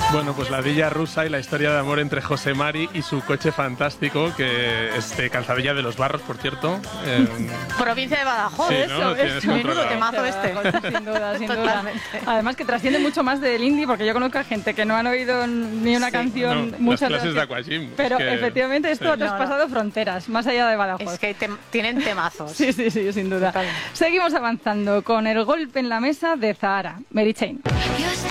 Bueno, pues la Villa Rusa y la historia de amor entre José Mari y su coche fantástico, que es de Calzadilla de los Barros, por cierto. Provincia de Badajoz, Sí, eso, ¿no? Tienes eso. Menudo controlado. temazo este. Sin duda, sin duda. Totalmente. Además que trasciende mucho más del indie, porque yo conozco a gente que no han oído ni una canción, No, muchas las clases de veces. Aquagym. Pero es que, efectivamente esto sí. ha traspasado fronteras, más allá de Badajoz. Es que tienen temazos. Sí, sin duda. Totalmente. Seguimos avanzando con el golpe en la mesa de Zahara, Mary Chain.